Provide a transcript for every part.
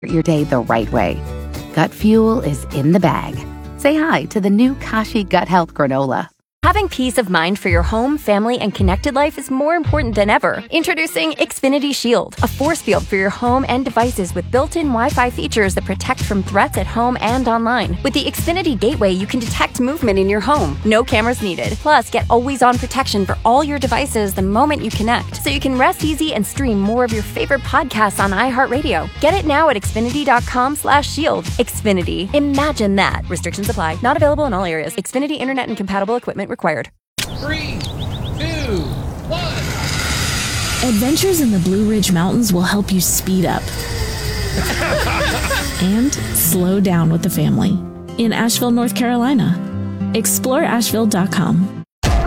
your day the right way. Gut Fuel is in the bag. Say hi to the new Kashi Gut Health Granola. Having peace of mind for your home, family, and connected life is more important than ever. Introducing Xfinity Shield, a force field for your home and devices with built-in Wi-Fi features that protect from threats at home and online. With the Xfinity Gateway, you can detect movement in your home. No cameras needed. Plus, get always-on protection for all your devices the moment you connect, so you can rest easy and stream more of your favorite podcasts on iHeartRadio. Get it now at Xfinity.com/shield. Xfinity. Imagine that. Restrictions apply. Not available in all areas. Xfinity Internet and compatible equipment required. 3, 2, 1. Adventures in the Blue Ridge Mountains will help you speed up and slow down with the family in Asheville, North Carolina. Explore Asheville.com.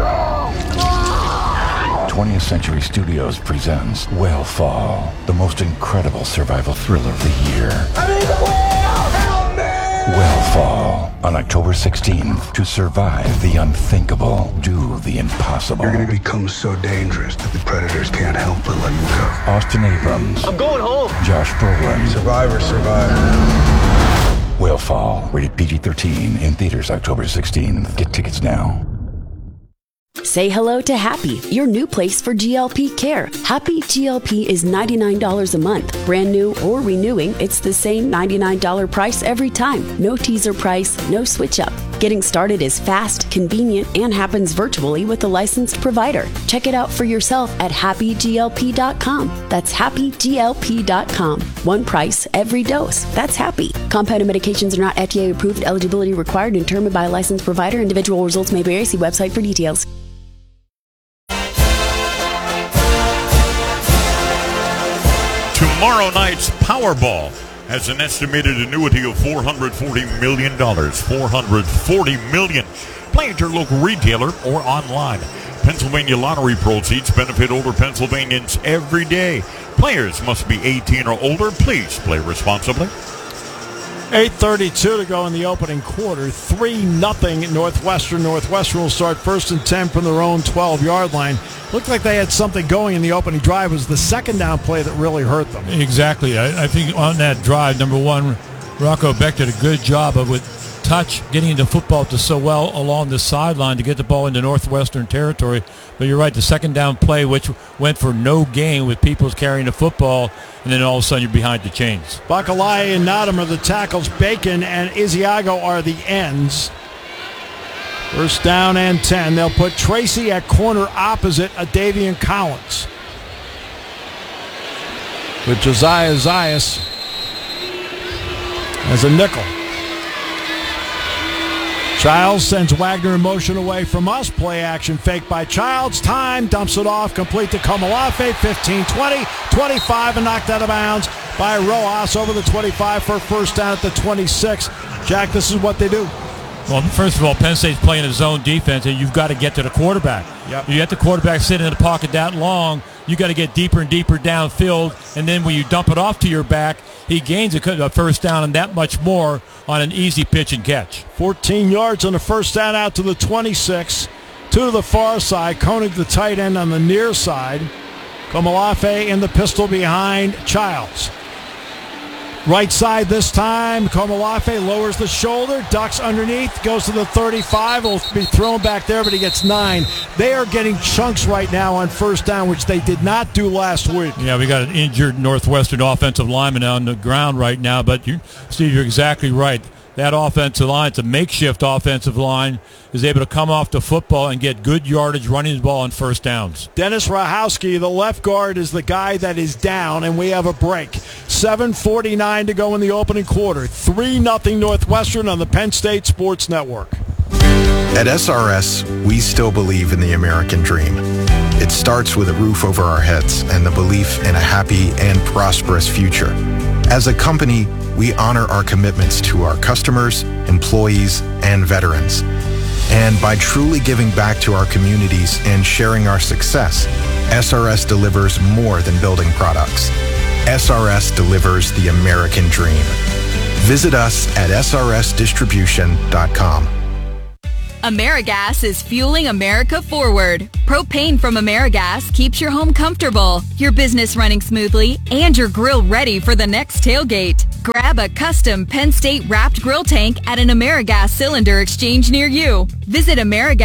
20th Century Studios presents Whale the most incredible survival thriller of the year. I'm in the whale! Help me! Whale on October 16th. To survive the unthinkable, do the impossible. You're going to become so dangerous that the predators can't help but let you go. Austin Abrams. I'm going home. Josh Brolin. Survivor. Whale, rated PG-13, in theaters October 16th. Get tickets now. Say hello to Happy, your new place for GLP care. Happy GLP is $99 a month. Brand new or renewing, it's the same $99 price every time. No teaser price, no switch up. Getting started is fast, convenient, and happens virtually with a licensed provider. Check it out for yourself at happyglp.com. That's happyglp.com. One price, every dose. That's Happy. Compounded medications are not FDA approved. Eligibility required and determined by a licensed provider. Individual results may vary. See website for details. Tomorrow night's Powerball has an estimated annuity of $440 million. $440 million. Play at your local retailer or online. Pennsylvania lottery proceeds benefit older Pennsylvanians every day. Players must be 18 or older. Please play responsibly. 8:32 to go in the opening quarter. 3-0 Northwestern. Northwestern will start 1st and 10 from their own 12-yard line. Looked like they had something going in the opening drive. It was the second down play that really hurt them. Exactly. I think on that drive, number one, Rocco Beck did a good job of with touch getting the football to so well along the sideline to get the ball into Northwestern territory. But you're right, the second down play, which went for no gain with Peoples carrying the football, and then all of a sudden you're behind the chains. Bacalai and Nottam are the tackles. Bacon and Isiago are the ends. 1st down and 10. They'll put Tracy at corner opposite Davian Collins. With Josiah Zayas as a nickel. Childs sends Wagner in motion away from us. Play action fake by Childs. Time, dumps it off, complete to Komolafe. 15-20, 25, and knocked out of bounds by Rojas over the 25 for a first down at the 26. Jack, this is what they do. Well, first of all, Penn State's playing a zone defense, and you've got to get to the quarterback. Yep. You get the quarterback sitting in the pocket that long, you got to get deeper and deeper downfield, and then when you dump it off to your back, he gains a first down and that much more on an easy pitch and catch. 14 yards on the first down out to the 26. 2 to the far side. Koenig, the tight end, on the near side. Komolafe in the pistol behind Childs. Right side this time. Komolafe lowers the shoulder, ducks underneath, goes to the 35. Will be thrown back there, but he gets 9. They are getting chunks right now on first down, which they did not do last week. Yeah, we got an injured Northwestern offensive lineman on the ground right now, but Steve, you're exactly right. That offensive line, it's a makeshift offensive line, is able to come off the football and get good yardage running the ball on first downs. Dennis Rahowski, the left guard, is the guy that is down, and we have a break. 7:49 to go in the opening quarter. 3-0 Northwestern on the Penn State Sports Network. At SRS, we still believe in the American dream. It starts with a roof over our heads and the belief in a happy and prosperous future. As a company, we honor our commitments to our customers, employees, and veterans. And by truly giving back to our communities and sharing our success, SRS delivers more than building products. SRS delivers the American dream. Visit us at srsdistribution.com. AmeriGas is fueling America forward. Propane from AmeriGas keeps your home comfortable, your business running smoothly, and your grill ready for the next tailgate. Grab a custom Penn State wrapped grill tank at an AmeriGas cylinder exchange near you. Visit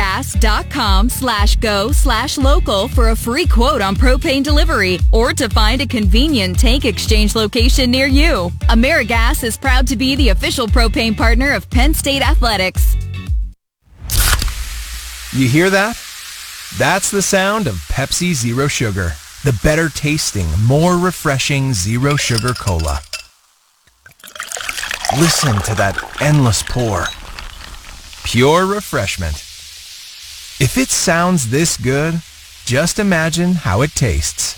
AmeriGas.com/go/local for a free quote on propane delivery or to find a convenient tank exchange location near you. AmeriGas is proud to be the official propane partner of Penn State Athletics. You hear that? That's the sound of Pepsi Zero Sugar, the better tasting, more refreshing Zero Sugar Cola. Listen to that endless pour. Pure refreshment. If it sounds this good, just imagine how it tastes.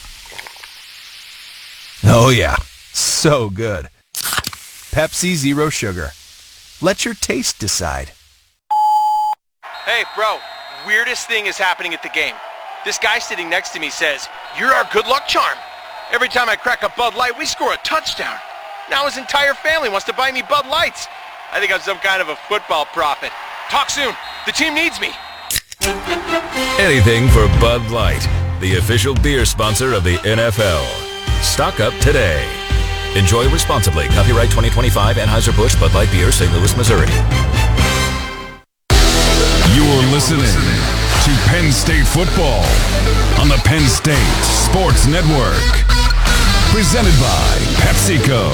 Oh yeah, so good. Pepsi Zero Sugar. Let your taste decide. Hey, bro, weirdest thing is happening at the game. This guy sitting next to me says, "You're our good luck charm. Every time I crack a Bud Light, we score a touchdown." Now his entire family wants to buy me Bud Lights. I think I'm some kind of a football prophet. Talk soon. The team needs me. Anything for Bud Light, the official beer sponsor of the NFL. Stock up today. Enjoy responsibly. Copyright 2025 Anheuser-Busch Bud Light Beer, St. Louis, Missouri. You're listening to Penn State football on the Penn State Sports Network. Presented by PepsiCo.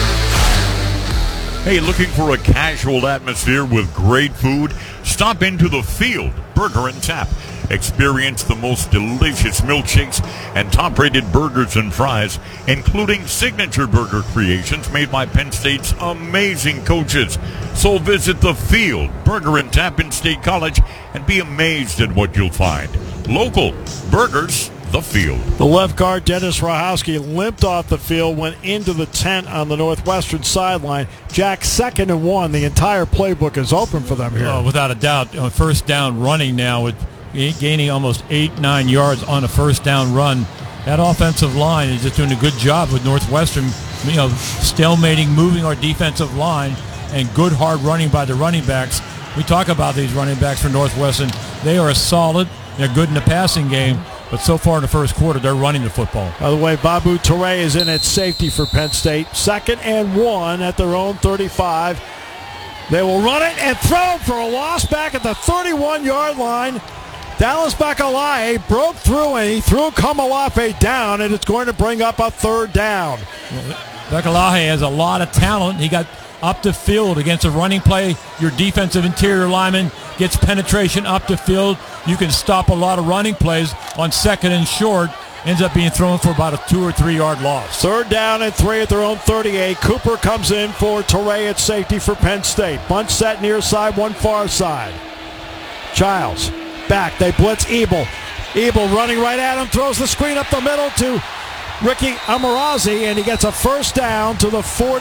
Hey, looking for a casual atmosphere with great food? Stop into the Field Burger and Tap. Experience the most delicious milkshakes and top-rated burgers and fries, including signature burger creations made by Penn State's amazing coaches. So visit the Field Burger and Tap in State College and be amazed at what you'll find. Local burgers, the Field. The left guard, Dennis Rahowski, limped off the field, went into the tent on the Northwestern sideline. Jack, 2nd and 1. The entire playbook is open for them here. Oh, without a doubt. First down running now with gaining almost 8-9 yards on a first down run. That offensive line is just doing a good job with Northwestern, stalemating, moving our defensive line, and good hard running by the running backs. We talk about these running backs for Northwestern. They are solid. They're good in the passing game. But so far in the first quarter, they're running the football. By the way, Babu Toure is in at safety for Penn State. 2nd and 1 at their own 35. They will run it and throw for a loss back at the 31-yard line. Dallas Bacalae broke through and he threw Kamalafe down, and it's going to bring up a 3rd down. Bacalae has a lot of talent. He got up the field against a running play. Your defensive interior lineman gets penetration up the field. You can stop a lot of running plays on 2nd and short. Ends up being thrown for about a 2 or 3 yard loss. 3rd down and 3 at their own 38. Cooper comes in for Toure at safety for Penn State. Bunch set near side, one far side. Childs back. They blitz Ebel. Ebel running right at him, throws the screen up the middle to Ricky Amarazi, and he gets a first down to the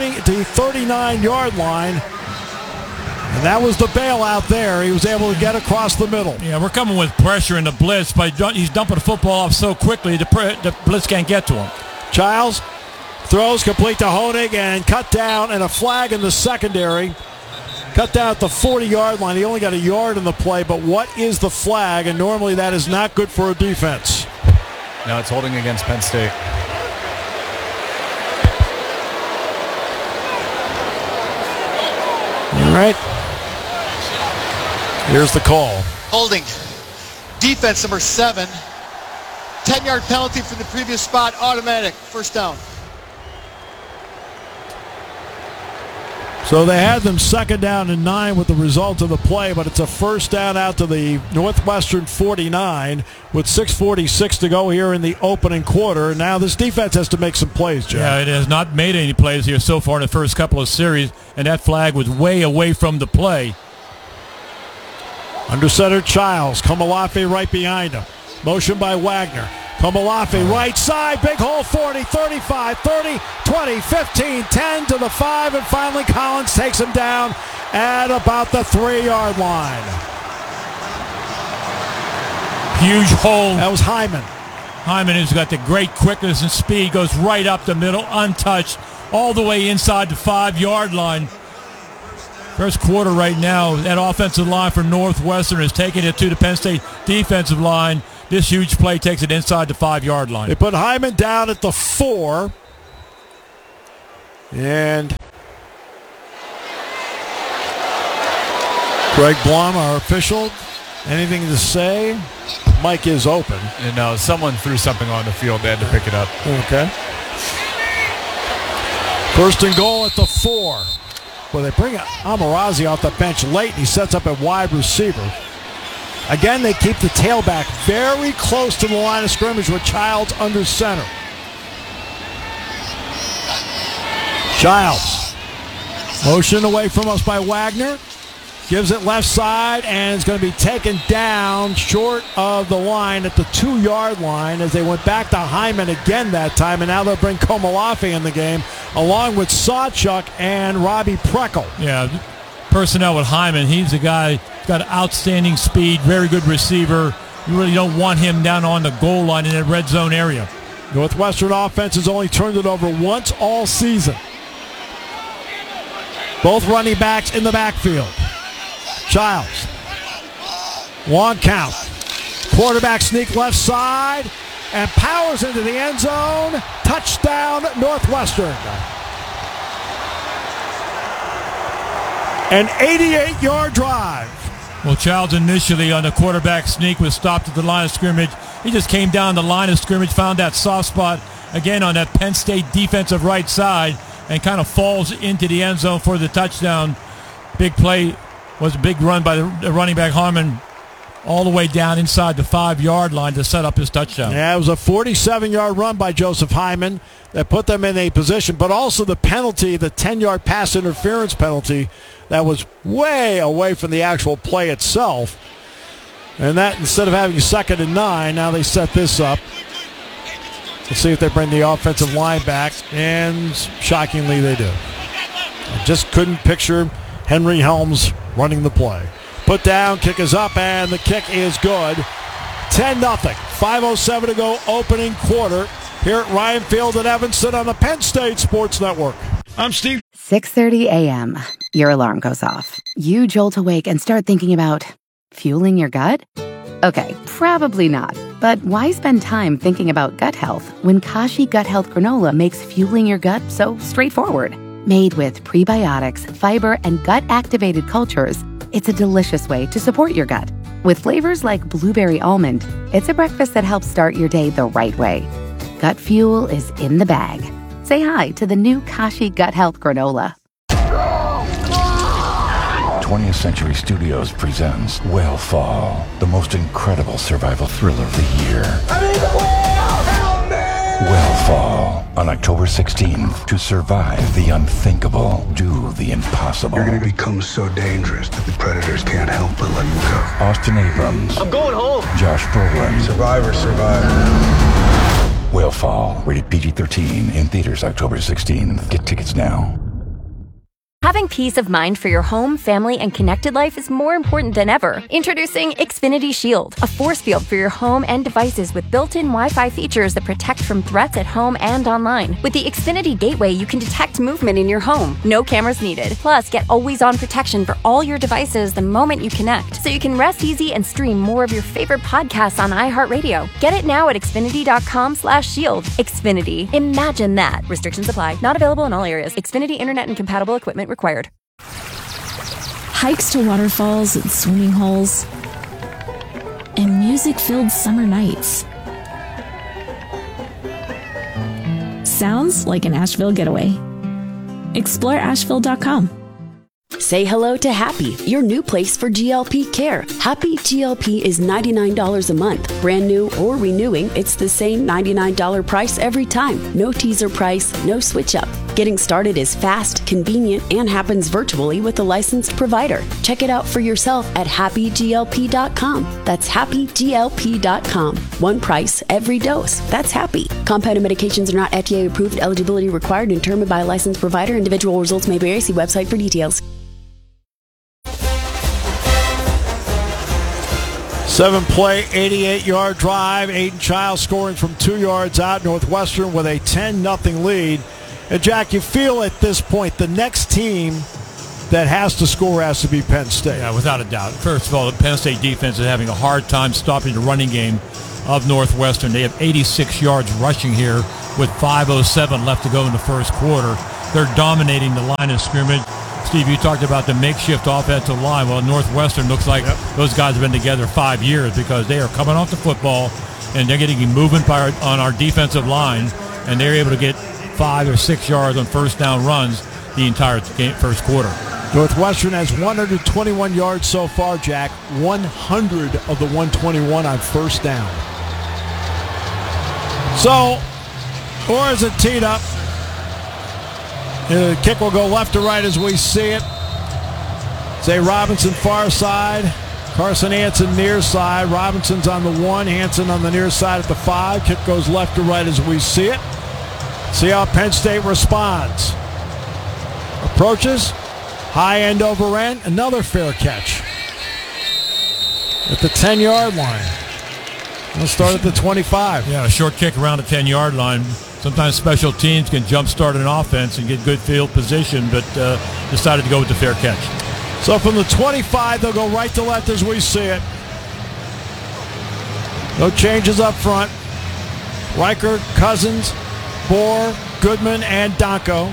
39-yard line. And that was the bailout there. He was able to get across the middle. Yeah, we're coming with pressure in the blitz, but he's dumping the football off so quickly the blitz can't get to him. Childs throws complete to Honig and cut down, and a flag in the secondary. Cut down at the 40-yard line. He only got a yard in the play, but what is the flag? And normally that is not good for a defense. No, it's holding against Penn State. All right. Here's the call. Holding. Defense number 7. 10-yard penalty for the previous spot. Automatic. First down. So they had them 2nd down and 9 with the result of the play, but it's a first down out to the Northwestern 49 with 6:46 to go here in the opening quarter. Now this defense has to make some plays, Jeff. Yeah, it has not made any plays here so far in the first couple of series, and that flag was way away from the play. Under center, Childs. Kamalafe right behind him. Motion by Wagner. Kamalafe right side, big hole, 40, 35, 30, 20, 15, 10 to the 5, and finally Collins takes him down at about the 3-yard line. Huge hole. That was Hyman. Hyman has got the great quickness and speed, goes right up the middle, untouched, all the way inside the 5-yard line First quarter right now, that offensive line for Northwestern is taking it to the Penn State defensive line. This huge play takes it inside the 5-yard line. They put Hyman down at the 4. And Greg Blum, our official, anything to say? Mike is open. No, someone threw something on the field. They had to pick it up. Okay. First and goal at the 4. Well, they bring Amarazi off the bench late, and he sets up at wide receiver. Again, they keep the tailback very close to the line of scrimmage with Childs under center. Childs. Motion away from us by Wagner. Gives it left side, and it's going to be taken down short of the line at the 2-yard line as they went back to Hyman again that time, and now they'll bring Komolafe in the game along with Sawchuk and Robbie Preckle. Yeah, personnel with Hyman. He's a guy who's got outstanding speed, very good receiver. You really don't want him down on the goal line in that red zone area. Northwestern offense has only turned it over once all season. Both running backs in the backfield. Childs. Long count. Quarterback sneak left side and powers into the end zone. Touchdown, Northwestern. An 88-yard drive. Well, Childs initially on the quarterback sneak was stopped at the line of scrimmage. He just came down the line of scrimmage, found that soft spot again on that Penn State defensive right side, and kind of falls into the end zone for the touchdown. Big play was a big run by the running back Harmon all the way down inside the 5-yard line to set up his touchdown. Yeah, it was a 47-yard run by Joseph Hyman that put them in a position, but also the penalty, the 10-yard pass interference penalty, that was way away from the actual play itself. And that, instead of having 2nd and 9, now they set this up. Let's see if they bring the offensive line back, and shockingly they do. I just couldn't picture Henry Helms running the play. Put down, kick is up, and the kick is good. 10-0. 5:07 to go, opening quarter. Here at Ryan Field at Evanston on the Penn State Sports Network. I'm Steve. 6:30 a.m. Your alarm goes off. You jolt awake and start thinking about fueling your gut? Okay, probably not. But why spend time thinking about gut health when Kashi Gut Health Granola makes fueling your gut so straightforward? Made with prebiotics, fiber, and gut-activated cultures, it's a delicious way to support your gut. With flavors like blueberry almond, it's a breakfast that helps start your day the right way. Gut fuel is in the bag. Say hi to the new Kashi Gut Health Granola. 20th Century Studios presents Whale the most incredible survival thriller of the year. Whale on October 16th. To survive the unthinkable, do the impossible. You're going to become so dangerous that the predators can't help but let you go. Austin Abrams. I'm going home. Josh Brolin. Survivor. Whale, rated PG-13, in theaters October 16th. Get tickets now. Having peace of mind for your home, family, and connected life is more important than ever. Introducing Xfinity Shield, a force field for your home and devices with built-in Wi-Fi features that protect from threats at home and online. With the Xfinity Gateway, you can detect movement in your home. No cameras needed. Plus, get always-on protection for all your devices the moment you connect, so you can rest easy and stream more of your favorite podcasts on iHeartRadio. Get it now at Xfinity.com/shield. Xfinity. Imagine that. Restrictions apply. Not available in all areas. Xfinity Internet and compatible equipment required. Hikes to waterfalls and swimming holes, and music-filled summer nights. Sounds like an Asheville getaway. Explore Asheville.com. Say hello to Happy, your new place for GLP care. Happy GLP is $99 a month. Brand new or renewing, it's the same $99 price every time. No teaser price, no switch up. Getting started is fast, convenient, and happens virtually with a licensed provider. Check it out for yourself at happyglp.com. That's happyglp.com. One price, every dose. That's Happy. Compounded medications are not FDA approved. Eligibility required and determined by a licensed provider. Individual results may vary. See website for details. 7-play, 88-yard drive. Aiden Childs scoring from 2 yards out. Northwestern with a 10-0 lead. And Jack, you feel at this point the next team that has to score has to be Penn State. Yeah, without a doubt. First of all, the Penn State defense is having a hard time stopping the running game of Northwestern. They have 86 yards rushing here with 5:07 left to go in the first quarter. They're dominating the line of scrimmage. Steve, you talked about the makeshift offensive line. Well, Northwestern looks like those guys have been together 5 years because they are coming off the football and they're getting movement on our defensive line, and they're able to get 5 or 6 yards on first down runs the entire first quarter. Northwestern has 121 yards so far, Jack. 100 of the 121 on first down. So, or is it teed up? The kick will go left to right as we see it. Zay Robinson far side. Carson Hansen near side. Robinson's on the 1. Hansen on the near side at the 5. Kick goes left to right as we see it. See how Penn State responds. Approaches. High end over end. Another fair catch. At the 10-yard line. We'll start at the 25. Yeah, a short kick around the 10-yard line. Sometimes special teams can jumpstart an offense and get good field position, but decided to go with the fair catch. So from the 25, they'll go right to left as we see it. No changes up front. Riker, Cousins, Bohr, Goodman, and Donko.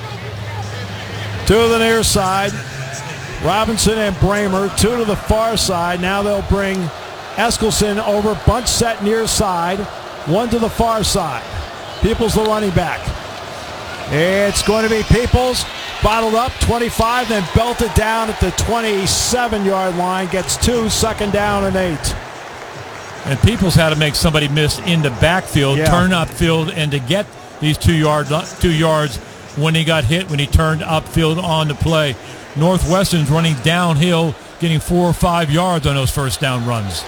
2 to the near side. Robinson and Bramer. 2 to the far side. Now they'll bring Eskelson over, bunch set near side. 1 to the far side. Peoples the running back. It's going to be Peoples. Bottled up, 25, then belted down at the 27-yard line. Gets 2, second down and 8. And Peoples had to make somebody miss in the backfield, turn upfield, and to get these 2 yards when he got hit, when he turned upfield on the play. Northwestern's running downhill, getting 4 or 5 yards on those first down runs.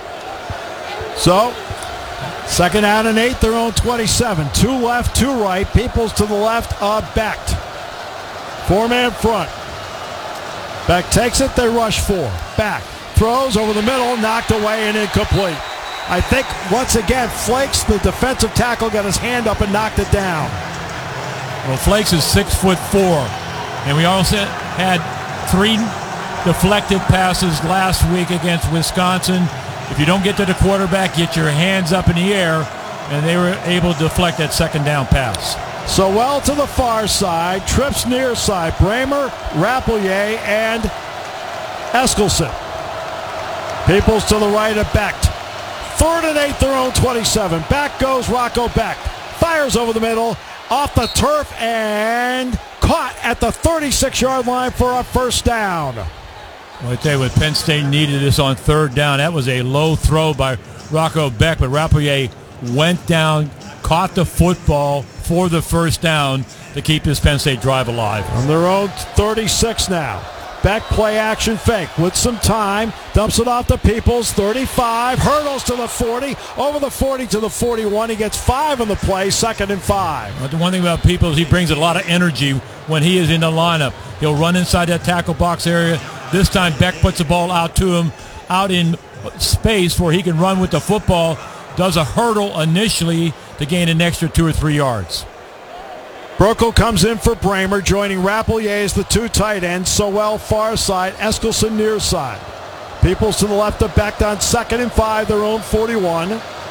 So, second down and 8, their own 27. 2 left, 2 right. Peoples to the left of Becht. 4-man front. Becht takes it, they rush 4. Back. Throws over the middle, knocked away and incomplete. I think, once again, Flakes, the defensive tackle, got his hand up and knocked it down. Well, Flakes is 6'4", and we also had 3 deflected passes last week against Wisconsin. If you don't get to the quarterback, get your hands up in the air, and they were able to deflect that second down pass. So well to the far side, trips near side, Bramer, Rapelier, and Eskelson. Peoples to the right of Becht. 3rd and 8, their own 27. Back goes Rocco Becht. Fires over the middle, off the turf, and caught at the 36-yard line for a first down. Well, I tell you what, Penn State needed this on 3rd down. That was a low throw by Rocco Becht, but Rapelier went down, caught the football for the first down to keep this Penn State drive alive. On their own 36 now. Becht play action fake with some time. Dumps it off to Peoples. 35. Hurdles to the 40. Over the 40 to the 41. He gets 5 on the play. 2nd and 5. But the one thing about Peoples, he brings a lot of energy when he is in the lineup. He'll run inside that tackle box area. This time Becht puts the ball out to him, out in space where he can run with the football. Does a hurdle initially to gain an extra 2 or 3 yards. Burkle comes in for Bramer, joining Rapelier as the 2 tight ends. Sowell far side, Eskelson near side. Peoples to the left of Becht on 2nd and 5, their own 41.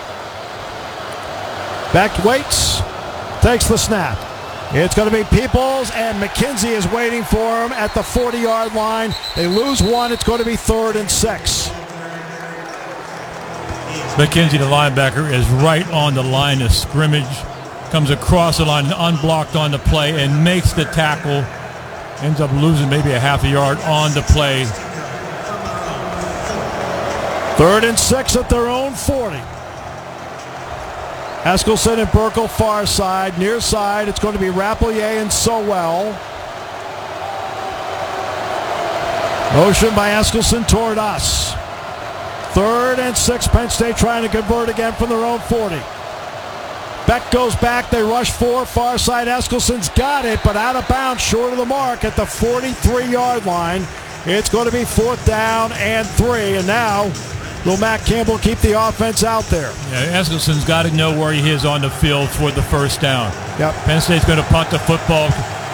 Becht waits, takes the snap. It's going to be Peoples, and McKenzie is waiting for him at the 40-yard line. They lose 1. It's going to be 3rd and 6. McKenzie, the linebacker, is right on the line of scrimmage. Comes across the line, unblocked on the play, and makes the tackle. Ends up losing maybe a half a yard on the play. 3rd and 6 at their own 40. Eskelson and Burkle far side. Near side, it's going to be Rapelier and Sowell. Motion by Eskelson toward us. 3rd and 6, Penn State trying to convert again from their own 40. Becht goes back, they rush 4, far side. Eskelson's got it, but out of bounds, short of the mark at the 43-yard line. It's going to be 4th down and 3, and now will Matt Campbell keep the offense out there? Yeah, Eskelson's got to know where he is on the field for the first down. Yep. Penn State's going to punt the football.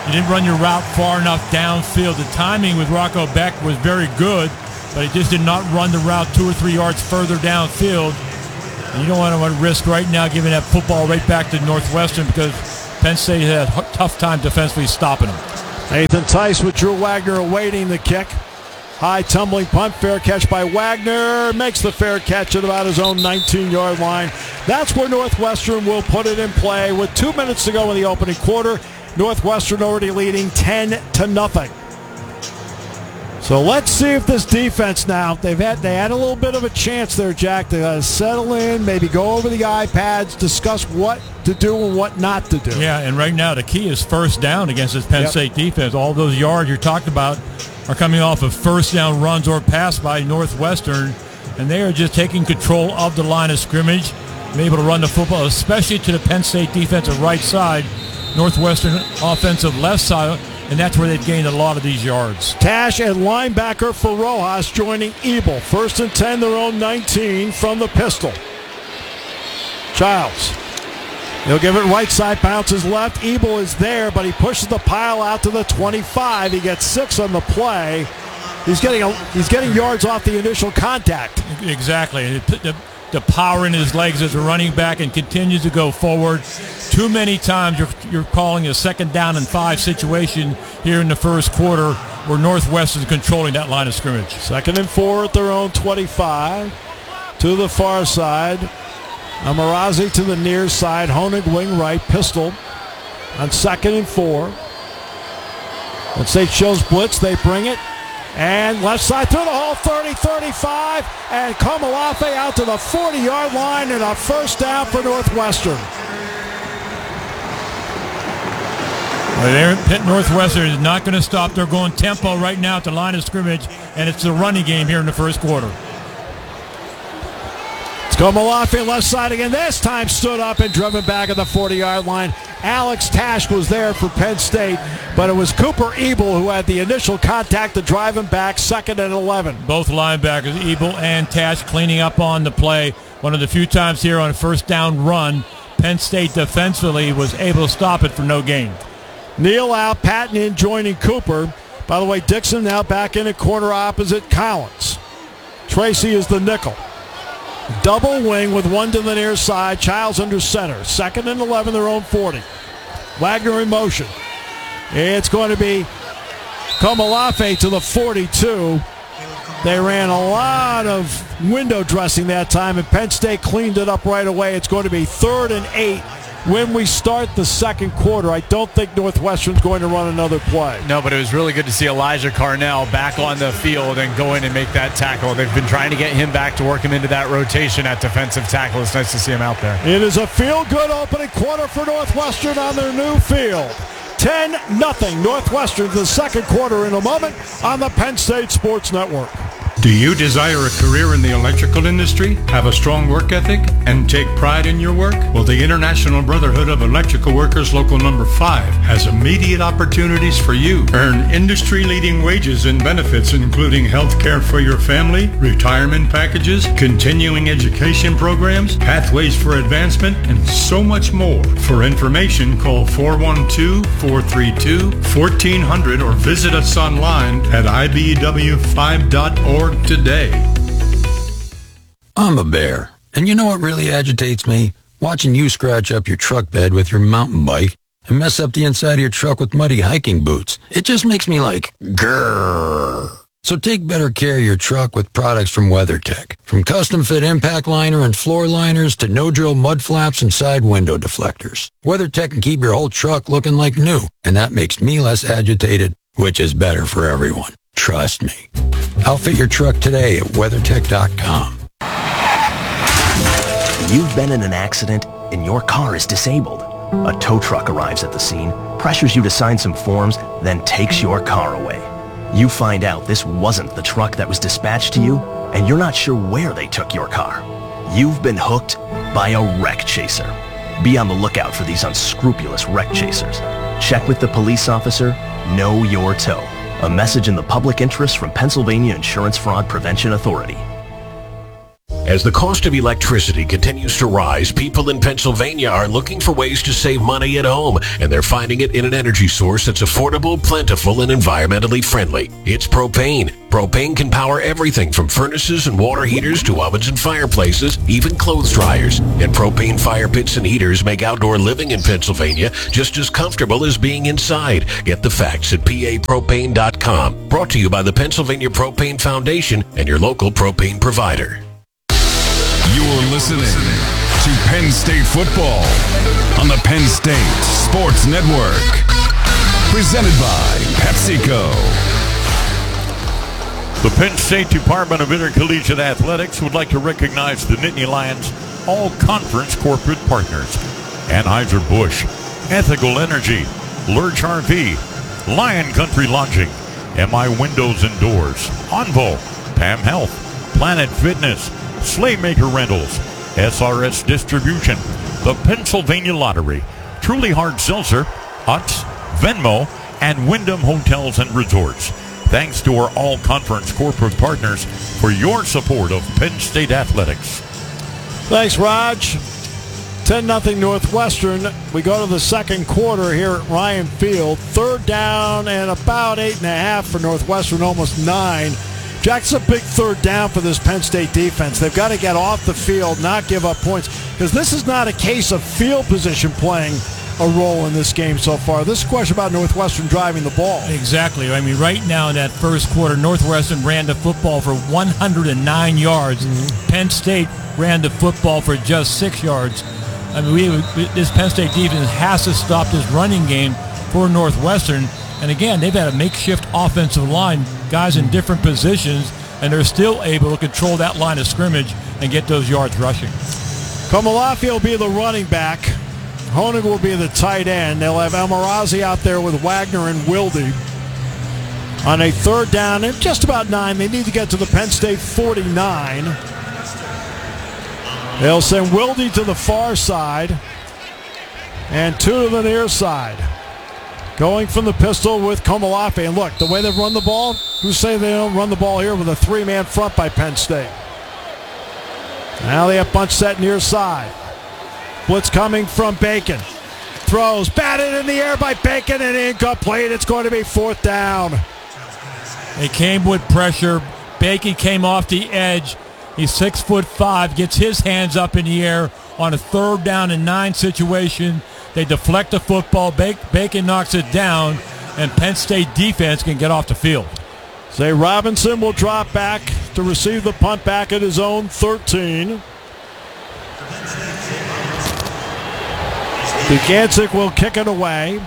You didn't run your route far enough downfield. The timing with Rocco Beck was very good, but he just did not run the route 2 or 3 yards further downfield. And you don't want to risk right now giving that football right back to Northwestern because Penn State had a tough time defensively stopping him. Nathan Tice with Drew Wagner awaiting the kick. High tumbling punt, fair catch by Wagner. Makes the fair catch at about his own 19-yard line. That's where Northwestern will put it in play with 2 minutes to go in the opening quarter. Northwestern already leading 10-0. So let's see if this defense now, they had a little bit of a chance there, Jack, to settle in, maybe go over the iPads, discuss what to do and what not to do. Yeah, and right now the key is first down against this Penn State defense. All those yards you're talking about are coming off of first down runs or pass by Northwestern, and they are just taking control of the line of scrimmage, and able to run the football, especially to the Penn State defensive right side, Northwestern offensive left side, and that's where they've gained a lot of these yards. Tash and linebacker for Rojas joining Ebel. 1st and 10, their own 19 from the pistol. Childs. He'll give it right side, bounces left. Ebel is there, but he pushes the pile out to the 25. He gets 6 on the play. He's getting yards off the initial contact. Exactly. The power in his legs as a running back and continues to go forward. Too many times you're calling a 2nd down and 5 situation here in the first quarter where Northwestern is controlling that line of scrimmage. 2nd and 4 at their own 25. To the far side. Amarazi to the near side. Honig wing right. Pistol on 2nd and 4. Penn State shows blitz. They bring it. And left side through the hole, 30, 35, and Komolafe out to the 40-yard line and a first down for Northwestern. Pitt Northwestern is not going to stop. They're going tempo right now at the line of scrimmage, and it's the running game here in the first quarter. It's Komolafe left side again. This time stood up and driven back at the 40-yard line. Alex Tash was there for Penn State, but it was Cooper Ebel who had the initial contact to drive him back, 2nd and 11. Both linebackers, Ebel and Tash, cleaning up on the play. One of the few times here on a first down run, Penn State defensively was able to stop it for no gain. Neal out, Patton in joining Cooper. By the way, Dixon now back in at corner opposite Collins. Tracy is the nickel. Double wing with one to the near side. Childs under center. 2nd and 11, their own 40. Wagner in motion. It's going to be Komolafe to the 42. They ran a lot of window dressing that time, and Penn State cleaned it up right away. It's going to be 3rd and 8 when we start the second quarter. I don't think Northwestern's going to run another play. No, but it was really good to see Elijah Carnell back on the field and go in and make that tackle. They've been trying to get him back to work him into that rotation at defensive tackle. It's nice to see him out there. It is a feel-good opening quarter for Northwestern on their new field. 10-0 Northwestern, the second quarter in a moment on the Penn State Sports Network. Do you desire a career in the electrical industry, have a strong work ethic, and take pride in your work? Well, the International Brotherhood of Electrical Workers Local Number 5 has immediate opportunities for you. Earn industry-leading wages and benefits, including health care for your family, retirement packages, continuing education programs, pathways for advancement, and so much more. For information, call 412-432-1400 or visit us online at ibw5.org today. I'm a bear, and you know what really agitates me? Watching you scratch up your truck bed with your mountain bike and mess up the inside of your truck with muddy hiking boots. It just makes me like, grrr. So take better care of your truck with products from WeatherTech. From custom fit impact liner and floor liners to no-drill mud flaps and side window deflectors. WeatherTech can keep your whole truck looking like new, and that makes me less agitated, which is better for everyone. Trust me. Outfit your truck today at WeatherTech.com. You've been in an accident and your car is disabled. A tow truck arrives at the scene, pressures you to sign some forms, then takes your car away. You find out this wasn't the truck that was dispatched to you, and you're not sure where they took your car. You've been hooked by a wreck chaser. Be on the lookout for these unscrupulous wreck chasers. Check with the police officer. Know your tow. A message in the public interest from Pennsylvania Insurance Fraud Prevention Authority. As the cost of electricity continues to rise, people in Pennsylvania are looking for ways to save money at home, and they're finding it in an energy source that's affordable, plentiful, and environmentally friendly. It's propane. Propane can power everything from furnaces and water heaters to ovens and fireplaces, even clothes dryers. And propane fire pits and heaters make outdoor living in Pennsylvania just as comfortable as being inside. Get the facts at papropane.com. Brought to you by the Pennsylvania Propane Foundation and your local propane provider. You're listening to Penn State football on the Penn State Sports Network. Presented by PepsiCo. The Penn State Department of Intercollegiate Athletics would like to recognize the Nittany Lions all-conference corporate partners: Anheuser-Busch, Ethical Energy, Lurch RV, Lion Country Lodging, MI Windows and Doors, Onvo, PAM Health, Planet Fitness, Slaymaker Rentals, SRS Distribution, the Pennsylvania Lottery, Truly Hard Seltzer, Utz, Venmo, and Wyndham Hotels and Resorts. Thanks to our all-conference corporate partners for your support of Penn State Athletics. Thanks, Raj. 10-0 Northwestern. We go to the second quarter here at Ryan Field. Third down and about 8.5 for Northwestern, almost 9. Jack's a big third down for this Penn State defense. They've got to get off the field, not give up points, because this is not a case of field position playing a role in this game so far. This is a question about Northwestern driving the ball. Exactly. I mean, right now in that first quarter, Northwestern ran the football for 109 yards. Mm-hmm. Penn State ran the football for just 6 yards. I mean, this Penn State defense has to stop this running game for Northwestern. And again, they've had a makeshift offensive line, guys in different positions, and they're still able to control that line of scrimmage and get those yards rushing. Komalafi will be the running back. Honig will be the tight end. They'll have Elmirazi out there with Wagner and Wilde. On a third down and just about 9, they need to get to the Penn State 49. They'll send Wilde to the far side and 2 to the near side. Going from the pistol with Komalafi. And look, the way they've run the ball, who say they don't run the ball here with a 3-man front by Penn State? Now they have bunch set near side. Blitz coming from Bacon. Throws, batted in the air by Bacon and incomplete. It's going to be 4th down. They came with pressure. Bacon came off the edge. He's 6'5", gets his hands up in the air on a 3rd down and 9 situation. They deflect the football. Bacon knocks it down, and Penn State defense can get off the field. Zay Robinson will drop back to receive the punt back at his own 13. Bukancic will kick it away.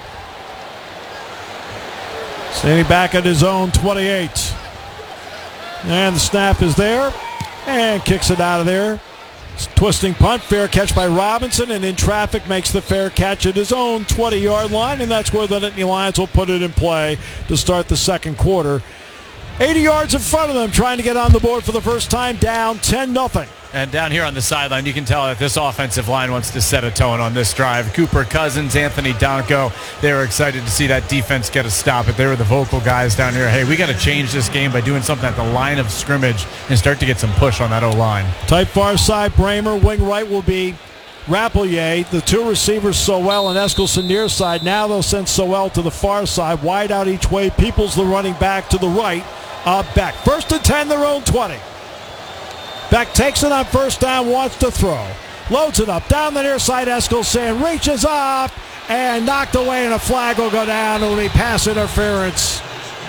Standing back at his own 28. And the snap is there. And kicks it out of there. Twisting punt, fair catch by Robinson, and in traffic makes the fair catch at his own 20-yard line, and that's where the Nittany Lions will put it in play to start the second quarter. 80 yards in front of them, trying to get on the board for the first time, down 10-0. And down here on the sideline, you can tell that this offensive line wants to set a tone on this drive. Cooper Cousins, Anthony Donko, they were excited to see that defense get a stop. But they were the vocal guys down here. Hey, we got to change this game by doing something at the line of scrimmage and start to get some push on that O-line. Tight far side, Bramer. Wing right will be Rapelier. The 2 receivers, Sowell and Eskelson near side. Now they'll send Sowell to the far side. Wide out each way. Peoples the running back to the right. Beck. 1st and 10, their own 20. Beck takes it on 1st down, wants to throw. Loads it up. Down the near side, Eskelson reaches up and knocked away, and a flag will go down. It'll be pass interference.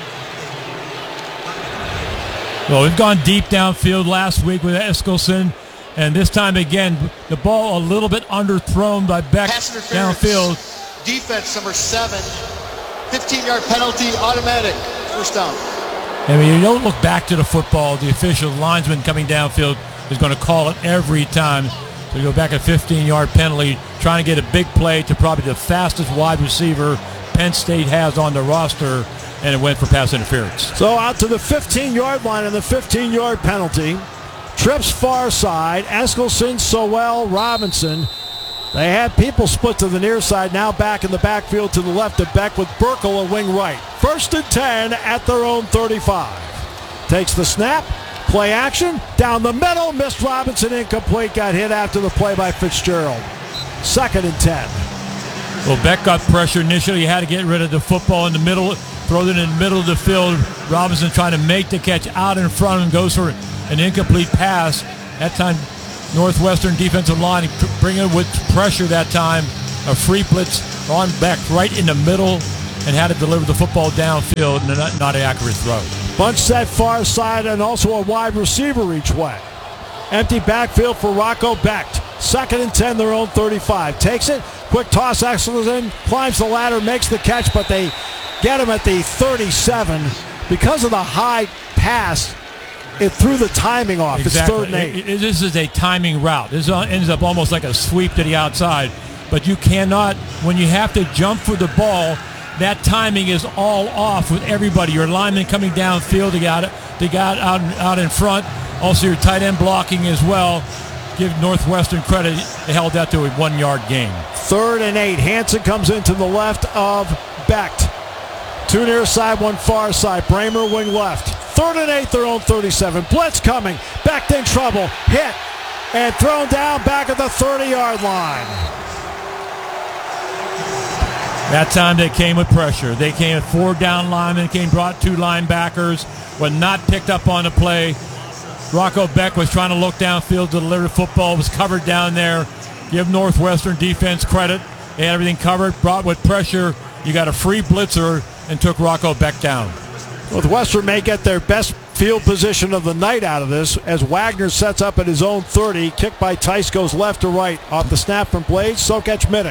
Well, we've gone deep downfield last week with Eskelson, and this time again, the ball a little bit underthrown by Beck downfield. Defense number 7. 15-yard penalty, automatic. 1st down. I mean, you don't look back to the football. The official linesman coming downfield is going to call it every time. So you go back a 15-yard penalty, trying to get a big play to probably the fastest wide receiver Penn State has on the roster, and it went for pass interference. So out to the 15-yard line and the 15-yard penalty. Trips far side. Eskelson, Sowell, Robinson. They had people split to the near side, now back in the backfield to the left of Beck with Burkle a wing right. 1st and 10 at their own 35. Takes the snap, Play action, down the middle, missed Robinson, incomplete, got hit after the play by Fitzgerald. 2nd and 10. Well, Beck got pressure initially. He had to get rid of the football in the middle, throw it in the middle of the field. Robinson trying to make the catch out in front and goes for an incomplete pass. That time, Northwestern defensive line bringing it with pressure that time. A free blitz on Beck right in the middle and had to deliver the football downfield and not an accurate throw. Bunch set far side and also a wide receiver each way. Empty backfield for Rocco Becht. 2nd and 10, their own 35. Takes it, quick toss, excellent in, climbs the ladder, makes the catch, but they get him at the 37. Because of the high pass, it threw the timing off. Exactly. It's 3rd and 8. This is a timing route. This ends up almost like a sweep to the outside. But you cannot, when you have to jump for the ball, that timing is all off with everybody. Your lineman coming downfield, they got out in front. Also your tight end blocking as well. Give Northwestern credit. They held that to a 1-yard gain. 3rd and 8. Hansen comes into the left of Becht. 2 near side, 1 far side. Bramer wing left. 3rd and 8, their own 37. Blitz coming. Becht in trouble. Hit and thrown down back at the 30-yard line. That time they came with pressure. They came with 4 down linemen, brought 2 linebackers, were not picked up on the play. Rocco Becht was trying to look downfield to deliver the football, was covered down there. Give Northwestern defense credit. They had everything covered, brought with pressure. You got a free blitzer and took Rocco Becht down. Northwestern may get their best field position of the night out of this as Wagner sets up at his own 30. Kick by Tice goes left to right. Off the snap from Blades, Sokach Minnick.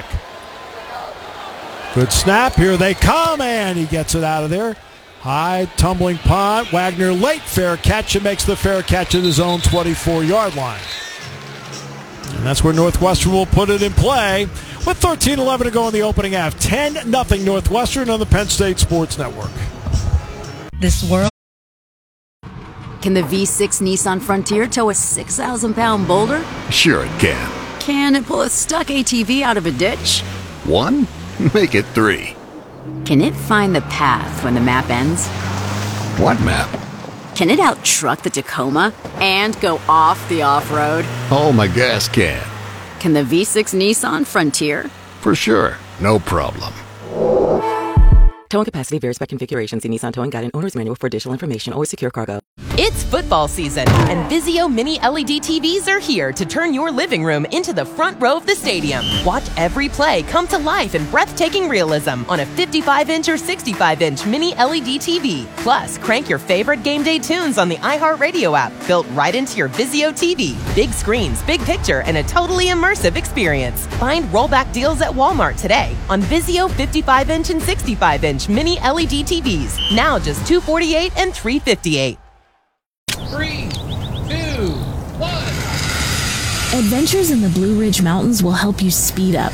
Good snap, here they come, and he gets it out of there. High tumbling punt, Wagner late fair catch, and makes the fair catch at his own 24-yard line. And that's where Northwestern will put it in play with 13-11 to go in the opening half. 10-0 Northwestern on the Penn State Sports Network. This world. Can the V6 Nissan Frontier tow a 6,000-pound boulder? Sure it can. Can it pull a stuck ATV out of a ditch? 1? Make it 3. Can it find the path when the map ends? What map? Can it out-truck the Tacoma and go off the off-road? Oh, my gas can. Can the V6 Nissan Frontier? For sure. No problem. Towing capacity varies by configuration. See Nissan Towing Guide and Owner's Manual for additional information. Always secure cargo. It's football season, and Vizio Mini LED TVs are here to turn your living room into the front row of the stadium. Watch every play come to life in breathtaking realism on a 55-inch or 65-inch Mini LED TV. Plus, crank your favorite game day tunes on the iHeartRadio app, built right into your Vizio TV. Big screens, big picture, and a totally immersive experience. Find rollback deals at Walmart today on Vizio 55-inch and 65-inch Mini LED TVs. Now just $248 and $358. 3, 2, 1. Adventures in the Blue Ridge Mountains will help you speed up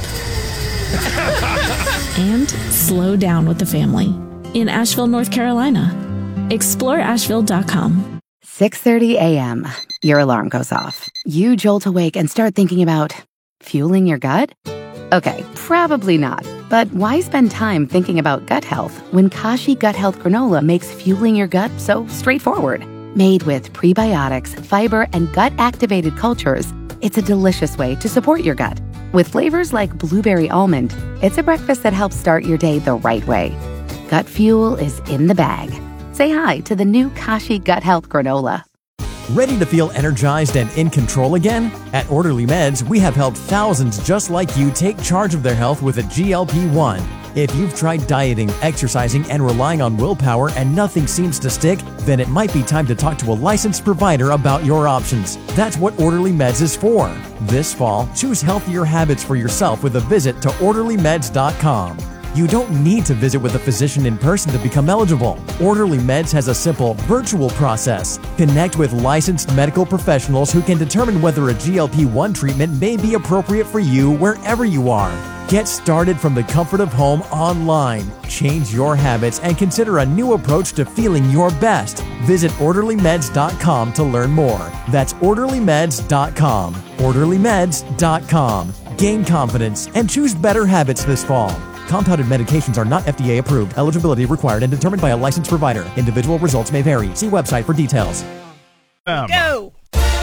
and slow down with the family in Asheville, North Carolina. ExploreAsheville.com. 6:30 a.m. Your alarm goes off. You jolt awake and start thinking about fueling your gut? Okay, probably not. But why spend time thinking about gut health when Kashi Gut Health Granola makes fueling your gut so straightforward? Made with prebiotics, fiber, and gut-activated cultures, it's a delicious way to support your gut. With flavors like blueberry almond, it's a breakfast that helps start your day the right way. Gut fuel is in the bag. Say hi to the new Kashi Gut Health Granola. Ready to feel energized and in control again? At Orderly Meds, we have helped thousands just like you take charge of their health with a GLP-1. If you've tried dieting, exercising, and relying on willpower and nothing seems to stick, then it might be time to talk to a licensed provider about your options. That's what Orderly Meds is for. This fall, choose healthier habits for yourself with a visit to OrderlyMeds.com. You don't need to visit with a physician in person to become eligible. Orderly Meds has a simple, virtual process. Connect with licensed medical professionals who can determine whether a GLP-1 treatment may be appropriate for you wherever you are. Get started from the comfort of home online. Change your habits and consider a new approach to feeling your best. Visit OrderlyMeds.com to learn more. That's OrderlyMeds.com. OrderlyMeds.com. Gain confidence and choose better habits this fall. Compounded medications are not FDA approved. Eligibility required and determined by a licensed provider. Individual results may vary. See website for details. Go!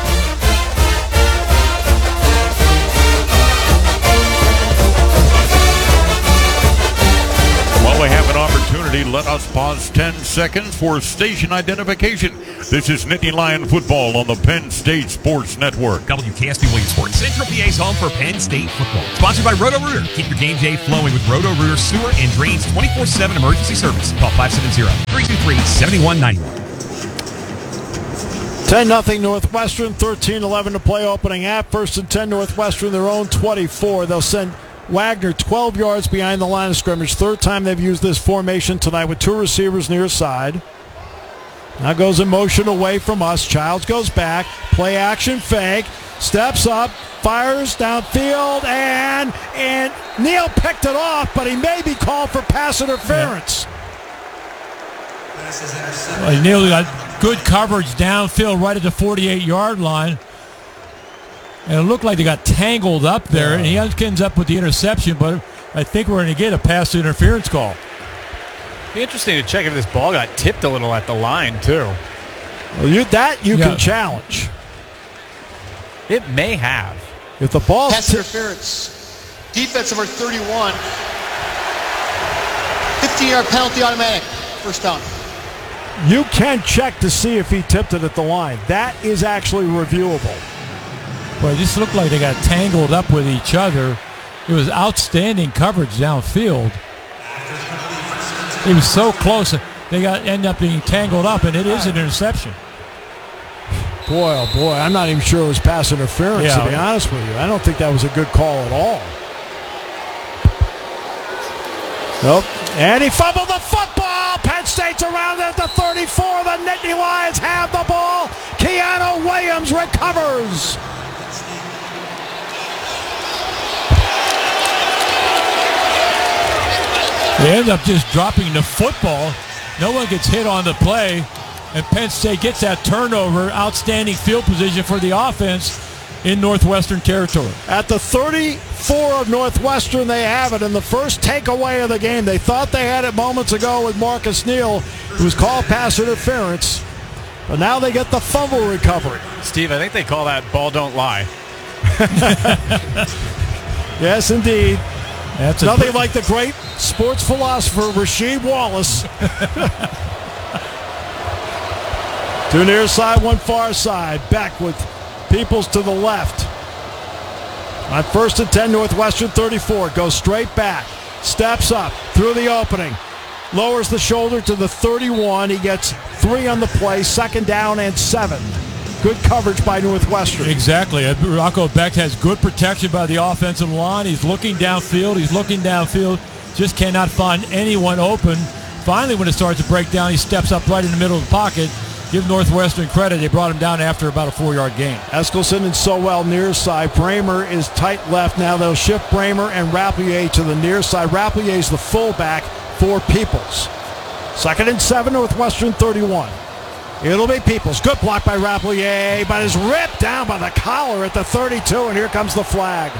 While we have an opportunity, let us pause 10 seconds for station identification. This is Nittany Lion football on the Penn State Sports Network. WKSB Williamsport, Central PA's home for Penn State football. Sponsored by Roto-Rooter. Keep your game day flowing with Roto-Rooter sewer and drains 24/7 emergency service. Call 570-323-7191. 10-0 Northwestern, 13-11 to play opening half. 1st and 10 Northwestern, their own 24. They'll send Wagner 12 yards behind the line of scrimmage. Third time they've used this formation tonight with 2 receivers near side. Now goes in motion away from us. Childs goes back. Play action fake. Steps up. Fires downfield. And Neal picked it off, but he may be called for pass interference. Well, Neal got good coverage downfield right at the 48-yard line. And it looked like they got tangled up there, and he ends up with the interception, but I think we're going to get a pass interference call. Be interesting to check if this ball got tipped a little at the line, too. Well, you can challenge. It may have. If the ball pass interference. Defense number 31. 15-yard penalty automatic. First down. You can check to see if he tipped it at the line. That is actually reviewable. Well, it just looked like they got tangled up with each other. It was outstanding coverage downfield. It was so close. They end up being tangled up, and it is an interception. Boy, oh boy, I'm not even sure it was pass interference, to be honest with you. I don't think that was a good call at all. Nope. And he fumbled the football. Penn State's around at the 34. The Nittany Lions have the ball. Keanu Williams recovers. They end up just dropping the football. No one gets hit on the play. And Penn State gets that turnover. Outstanding field position for the offense in Northwestern territory. At the 34 of Northwestern, they have it. And the first takeaway of the game, they thought they had it moments ago with Marcus Neal, who was called pass interference. But now they get the fumble recovery. Steve, I think they call that ball don't lie. Yes, indeed. That's nothing like the great sports philosopher Rasheed Wallace. 2 near side, 1 far side. Back with Peoples to the left. On 1st and 10, Northwestern 34. Goes straight back. Steps up through the opening. Lowers the shoulder to the 31. He gets 3 on the play. 2nd down and 7. Good coverage by Northwestern. Exactly. Rocco Becht has good protection by the offensive line. He's looking downfield. Just cannot find anyone open. Finally, when it starts to break down, he steps up right in the middle of the pocket. Give Northwestern credit. They brought him down after about a 4-yard gain. Eskelson and Sowell near side. Bramer is tight left. Now they'll shift Bramer and Rapplier to the near side. Rapplier is the fullback for Peoples. 2nd and 7, Northwestern 31. It'll be Peoples. Good block by Rapplier, but is ripped down by the collar at the 32, and here comes the flag.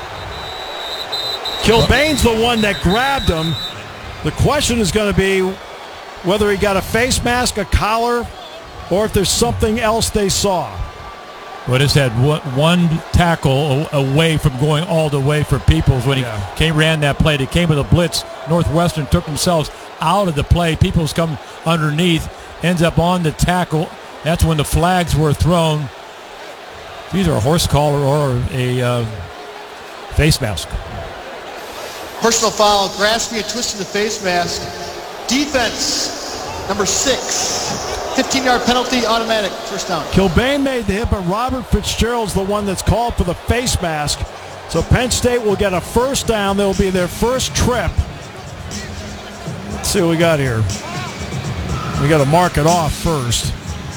Kilbane's the one that grabbed him. The question is going to be whether he got a face mask, a collar, or if there's something else they saw. Well, it's had one tackle away from going all the way for Peoples when he ran that play. They came with a blitz. Northwestern took themselves out of the play. Peoples come underneath, ends up on the tackle. That's when the flags were thrown. Either a horse collar or a face mask. Personal foul, grasping and twisting the face mask. Defense, number 6. 15-yard penalty, automatic, first down. Kilbane made the hit, but Robert Fitzgerald's the one that's called for the face mask. So Penn State will get a first down. They'll be their first trip. Let's see what we got here. We got to mark it off first.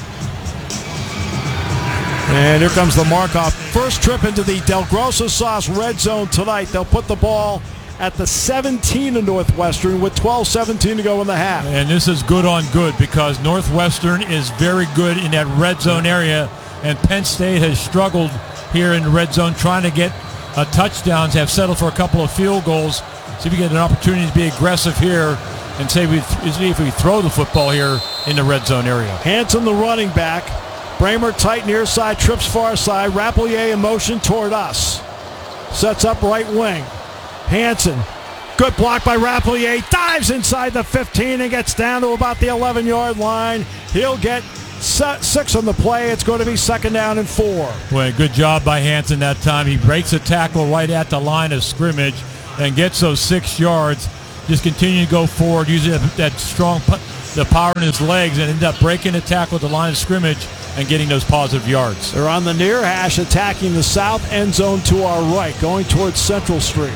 And here comes the mark off. First trip into the Del Grosso Sauce red zone tonight. They'll put the ball at the 17 of Northwestern with 12-17 to go in the half. And this is good on good because Northwestern is very good in that red zone area, and Penn State has struggled here in the red zone trying to get touchdowns, have settled for a couple of field goals. See if we get an opportunity to be aggressive here and see if we throw the football here in the red zone area. Hanson, the running back, Bramer tight near side, trips far side. Rapelier in motion toward us. Sets up right wing. Hansen, good block by Rapelier. Dives inside the 15 and gets down to about the 11-yard line. He'll get 6 on the play. It's going to be second down and 4. Well, good job by Hansen that time. He breaks a tackle right at the line of scrimmage and gets those 6 yards. Just continue to go forward, using that strong the power in his legs, and end up breaking a tackle at the line of scrimmage and getting those positive yards. They're on the near hash, attacking the south end zone to our right, going towards Central Street.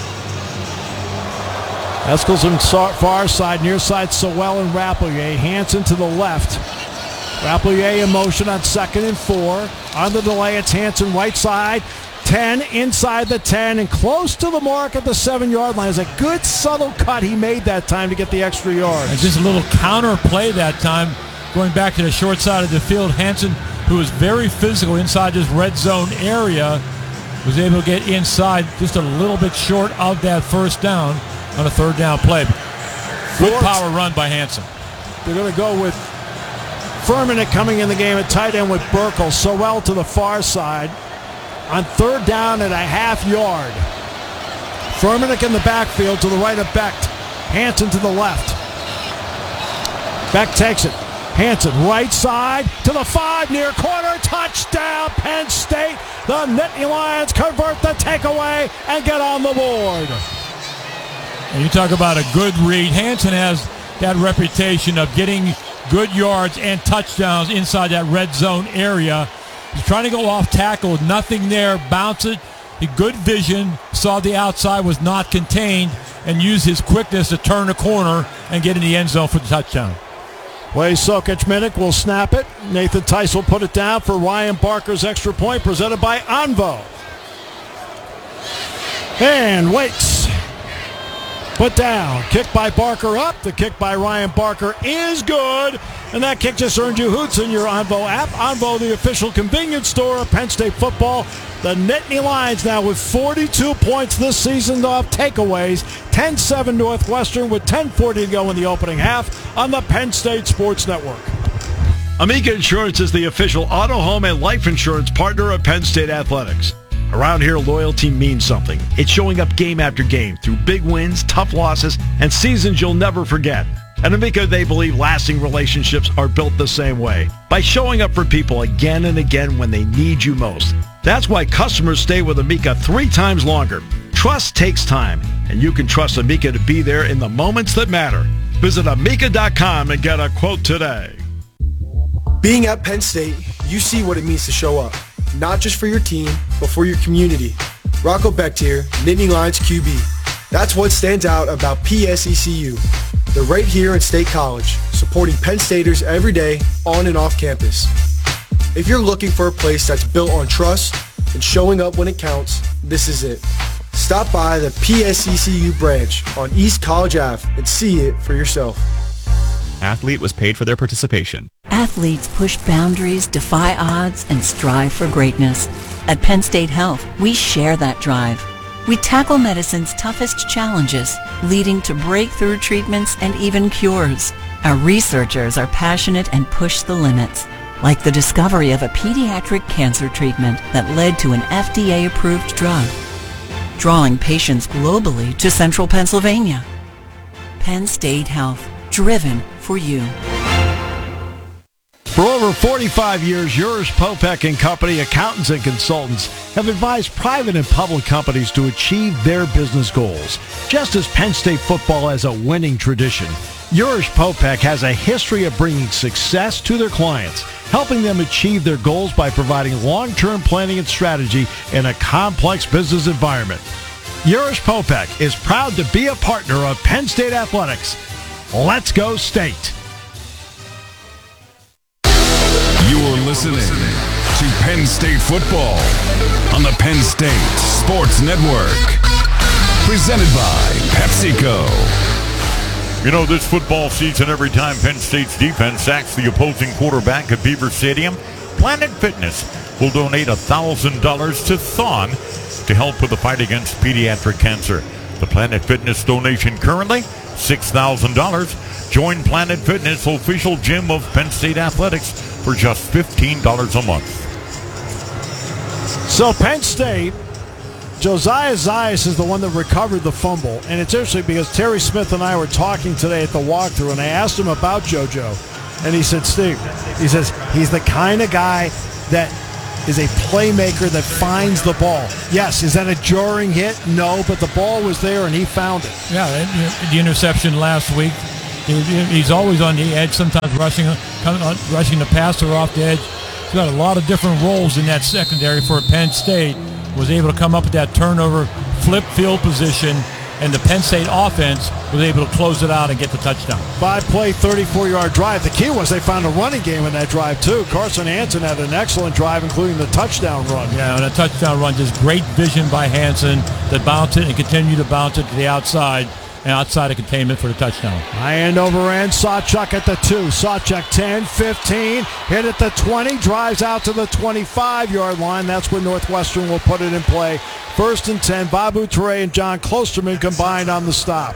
Eskelson far side, near side, Sewell and Rapelier. Hansen to the left. Rapelier in motion on 2nd and 4. On the delay, it's Hansen right side. 10 inside the 10 and close to the mark at the 7-yard line. It's a good subtle cut he made that time to get the extra yards. And just a little counter play that time, going back to the short side of the field. Hansen, who was very physical inside this red zone area, was able to get inside just a little bit short of that first down on a 3rd down play. Good power run by Hansen. They're going to go with Furmanek coming in the game at tight end with Burkle. Sewell to the far side. On 3rd down at a half yard. Furmanek in the backfield to the right of Becht. Hansen to the left. Becht takes it. Hansen right side to the 5, near corner, touchdown Penn State. The Nittany Lions convert the takeaway and get on the board. And you talk about a good read. Hansen has that reputation of getting good yards and touchdowns inside that red zone area. He's trying to go off tackle, nothing there, bounce it. He good vision, saw the outside was not contained, and used his quickness to turn the corner and get in the end zone for the touchdown. Wade Sokic-Minnick will snap it. Nathan Tice will put it down for Ryan Barker's extra point, presented by Anvo. And waits. Put down. Kick by Barker up. The kick by Ryan Barker is good. And that kick just earned you hoots in your Anvo app. Anvo, the official convenience store of Penn State football. The Nittany Lions now with 42 points this season off takeaways. 10-7 Northwestern with 10:40 to go in the opening half on the Penn State Sports Network. Amica Insurance is the official auto, home, and life insurance partner of Penn State Athletics. Around here, loyalty means something. It's showing up game after game through big wins, tough losses, and seasons you'll never forget. At Amica, they believe lasting relationships are built the same way, by showing up for people again and again when they need you most. That's why customers stay with Amica 3 times longer. Trust takes time, and you can trust Amica to be there in the moments that matter. Visit Amica.com and get a quote today. Being at Penn State, you see what it means to show up. Not just for your team, but for your community. Rocco Becht here, Nittany Lions QB. That's what stands out about PSECU. They're right here in State College, supporting Penn Staters every day, on and off campus. If you're looking for a place that's built on trust and showing up when it counts, this is it. Stop by the PSECU branch on East College Ave and see it for yourself. Athlete was paid for their participation. Athletes push boundaries, defy odds, and strive for greatness. At Penn State Health, we share that drive. We tackle medicine's toughest challenges, leading to breakthrough treatments and even cures. Our researchers are passionate and push the limits, like the discovery of a pediatric cancer treatment that led to an FDA-approved drug, drawing patients globally to Central Pennsylvania. Penn State Health, driven for you. For over 45 years, Urish Popek and Company accountants and consultants have advised private and public companies to achieve their business goals. Just as Penn State football has a winning tradition, Urish Popek has a history of bringing success to their clients, helping them achieve their goals by providing long-term planning and strategy in a complex business environment. Urish Popek is proud to be a partner of Penn State Athletics. Let's go State! You're listening to Penn State football on the Penn State Sports Network. Presented by PepsiCo. You know, this football season, every time Penn State's defense sacks the opposing quarterback at Beaver Stadium, Planet Fitness will donate $1,000 to Thon to help with the fight against pediatric cancer. The Planet Fitness donation currently $6,000. Join Planet Fitness, official gym of Penn State Athletics, for just $15 a month. So Penn State, Josiah Zayas is the one that recovered the fumble. And it's interesting because Terry Smith and I were talking today at the walkthrough, and I asked him about JoJo. And he said, Steve, he says, he's the kind of guy that is a playmaker that finds the ball. Yes, is that a jarring hit? No, but the ball was there and he found it. Yeah, the interception last week. He's always on the edge, sometimes rushing the passer off the edge. He's got a lot of different roles in that secondary for Penn State. Was able to come up with that turnover, flip field position, and the Penn State offense was able to close it out and get the touchdown. 5-play, 34-yard drive. The key was they found a running game in that drive, too. Carson Hansen had an excellent drive, including the touchdown run. Yeah, and a touchdown run, just great vision by Hansen to bounce it and continue to bounce it to the outside and outside of containment for the touchdown. High end over end, Sawchuk at the 2. Sawchuk 10, 15, hit at the 20, drives out to the 25-yard line. That's where Northwestern will put it in play. 1st and 10, Babu Toure and John Klosterman combined on the stop.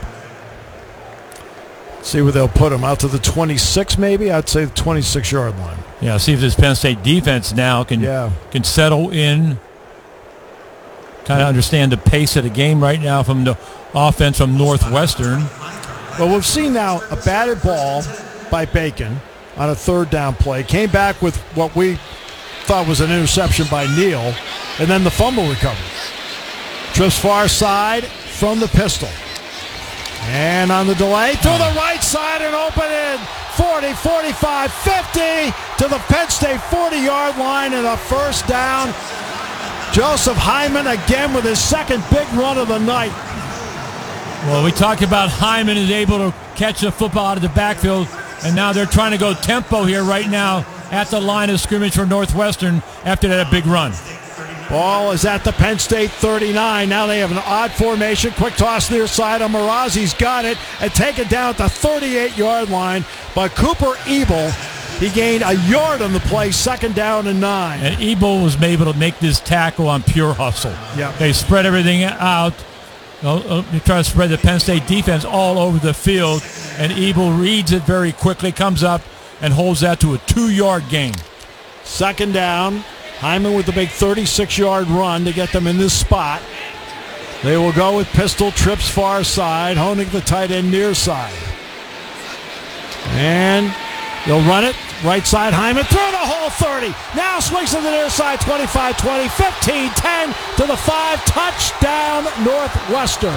See where they'll put him, out to the 26 maybe? I'd say the 26-yard line. Yeah, see if this Penn State defense now can settle in, kind of understand the pace of the game right now from the offense from Northwestern. Well, we've seen now a batted ball by Bacon on a 3rd down play. Came back with what we thought was an interception by Neal, and then the fumble recovery. Trips far side from the pistol. And on the delay, to the right side and open in. 40, 45, 50 to the Penn State 40-yard line and a 1st down. Joseph Hyman again with his 2nd big run of the night. Well, we talked about Hyman is able to catch the football out of the backfield, and now they're trying to go tempo here right now at the line of scrimmage for Northwestern after that big run. Ball is at the Penn State 39. Now they have an odd formation. Quick toss near side on Marazi's got it and taken down at the 38-yard line by Cooper Ebel. He gained a yard on the play, 2nd down and 9. And Ebel was able to make this tackle on pure hustle. Yep. They spread everything out. They try to spread the Penn State defense all over the field, and Ebel reads it very quickly, comes up and holds that to a 2-yard gain. 2nd down. Hyman with the big 36-yard run to get them in this spot. They will go with pistol, trips far side, Honig the tight end near side. And they'll run it. Right side, Hyman through the whole 30. Now swings to the near side, 25, 20, 15, 10 to the 5. Touchdown, Northwestern.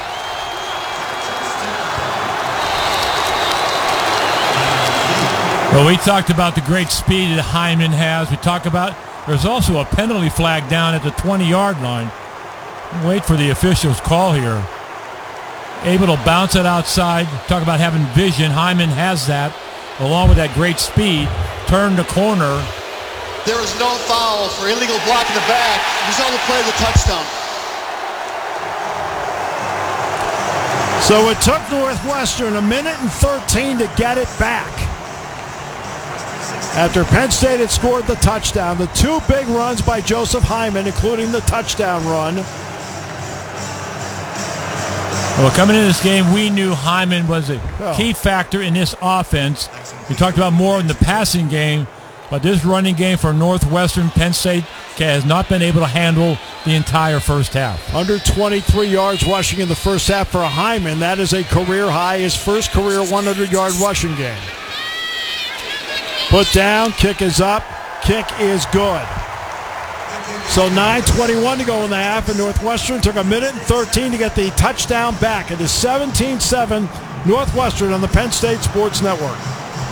Well, we talked about the great speed that Hyman has. We talked about there's also a penalty flag down at the 20-yard line. Wait for the official's call here. Able to bounce it outside. Talk about having vision. Hyman has that, along with that great speed. Turn the corner. There is no foul for illegal block in the back. Result of play is a touchdown. So it took Northwestern 1:13 to get it back. After Penn State had scored the touchdown, the 2 big runs by Joseph Hyman, including the touchdown run. Well, coming into this game, we knew Hyman was a key factor in this offense. We talked about more in the passing game, but this running game for Northwestern, Penn State has not been able to handle the entire first half. 123 yards rushing in the first half for Hyman. That is a career high, his first career 100-yard rushing game. Put down, kick is up, kick is good. So 9:21 to go in the half, and Northwestern took 1:13 to get the touchdown back. It is 17-7 Northwestern on the Penn State Sports Network.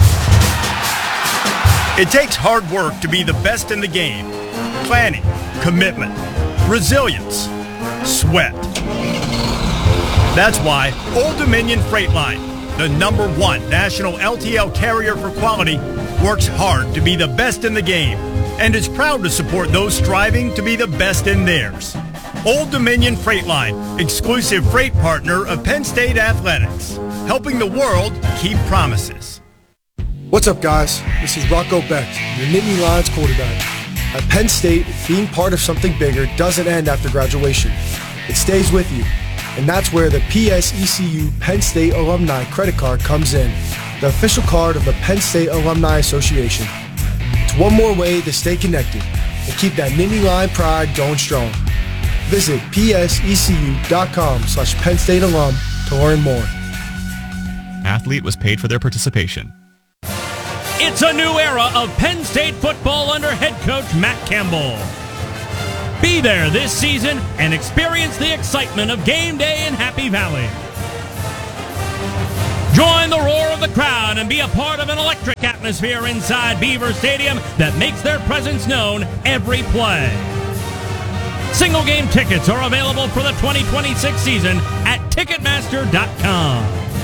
It takes hard work to be the best in the game. Planning, commitment, resilience, sweat. That's why Old Dominion Freight Line, the #1 national LTL carrier for quality, works hard to be the best in the game and is proud to support those striving to be the best in theirs. Old Dominion Freight Line, exclusive freight partner of Penn State Athletics, helping the world keep promises. What's up, guys? This is Rocco Becht, your Nittany Lions quarterback. At Penn State, being part of something bigger doesn't end after graduation. It stays with you. And that's where the PSECU Penn State Alumni Credit Card comes in, the official card of the Penn State Alumni Association. Just one more way to stay connected and keep that Nittany Lion pride going strong. Visit psecu.com/Penn State alum to learn more. Athlete was paid for their participation. It's a new era of Penn State football under head coach Matt Campbell. Be there this season and experience the excitement of game day in Happy Valley. Join the roar of the crowd and be a part of an electric atmosphere inside Beaver Stadium that makes their presence known every play. Single game tickets are available for the 2026 season at Ticketmaster.com.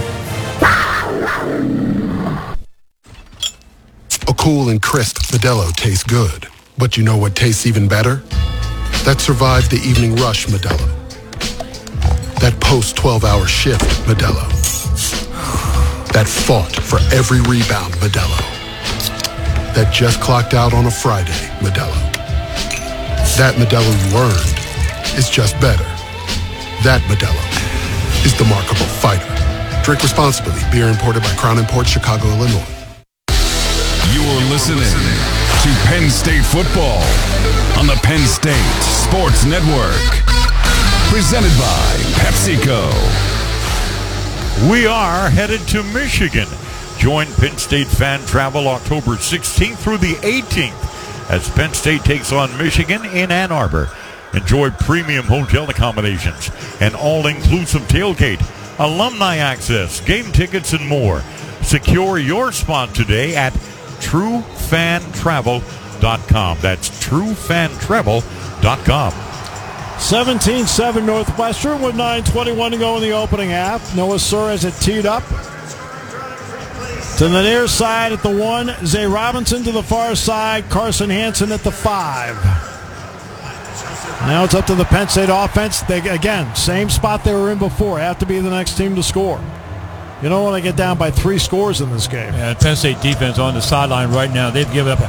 A cool and crisp Modelo tastes good. But you know what tastes even better? That survived the evening rush Modelo. That post-12-hour shift Modelo. That fought for every rebound Modelo. That just clocked out on a Friday Modelo. That Modelo you earned is just better. That Modelo is the markable fighter. Drink responsibly. Beer imported by Crown Imports, Chicago, Illinois. You're listening to Penn State football on the Penn State Sports Network. Presented by PepsiCo. We are headed to Michigan. Join Penn State Fan Travel October 16th through the 18th as Penn State takes on Michigan in Ann Arbor. Enjoy premium hotel accommodations, an all-inclusive tailgate, alumni access, game tickets, and more. Secure your spot today at TrueFanTravel.com. That's TrueFanTravel.com. 17-7 Northwestern with 9:21 to go in the opening half. Noah Sur has it teed up. To the near side at the 1, Zay Robinson to the far side, Carson Hansen at the 5. Now it's up to the Penn State offense. They, again, same spot they were in before. Have to be the next team to score. You don't want to get down by 3 scores in this game. Yeah, Penn State defense on the sideline right now. They've given up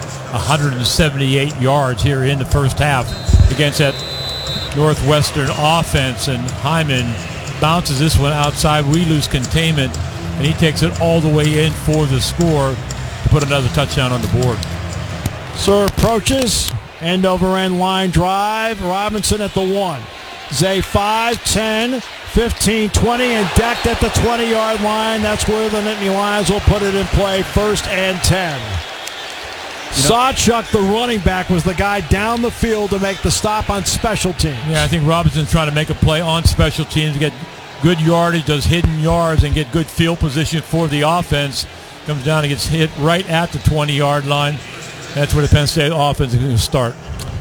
178 yards here in the first half against that Northwestern offense, and Hyman bounces this one outside. We lose containment, and he takes it all the way in for the score to put another touchdown on the board. Sir approaches, end over end line drive. Robinson at the 1. Zay 5, 10, 15, 20, and decked at the 20-yard line. That's where the Nittany Lions will put it in play. 1st and 10. Sawchuk, the running back, was the guy down the field to make the stop on special teams. Yeah, I think Robinson's trying to make a play on special teams to get good yardage, does hidden yards, and get good field position for the offense. Comes down and gets hit right at the 20-yard line. That's where the Penn State offense is going to start.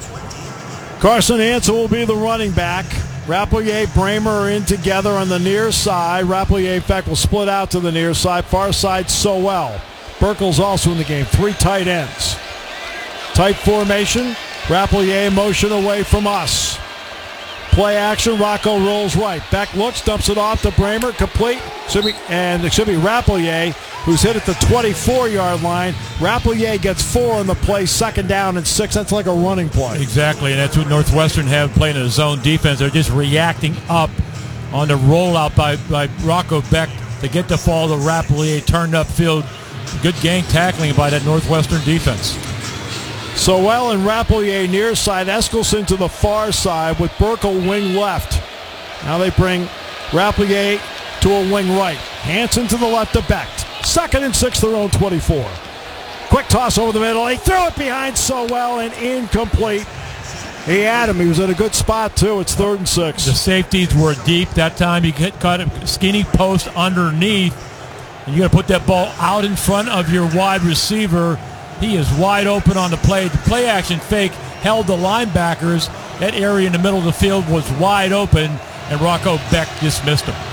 Carson Hansen will be the running back. Rapplier, Bramer are in together on the near side. Rapplier, in fact, will split out to the near side. Far side, Sowell. Burkle's also in the game. 3 tight ends. Tight formation. Rapplier motion away from us. Play action. Rocco rolls right. Beck looks, dumps it off to Bramer. Complete. It should be Rapplier, who's hit at the 24-yard line. Rapplier gets 4 on the play. 2nd down and 6. That's like a running play. Exactly, and that's what Northwestern have playing in a zone defense. They're just reacting up on the rollout by Rocco Beck to get the fall to Rapplier. Turned upfield. Good gang tackling by that Northwestern defense. Sowell and Rapplier near side. Eskelson to the far side with Burkle wing left. Now they bring Rapplier to a wing right. Hansen to the left of Beck. 2nd and 6, their own 24. Quick toss over the middle. He threw it behind Sowell and incomplete. He had him. He was at a good spot, too. It's 3rd and 6. The safeties were deep. That time he caught a skinny post underneath. And you got to put that ball out in front of your wide receiver. He is wide open on the play. The play action fake held the linebackers. That area in the middle of the field was wide open, and Rocco Beck dismissed him.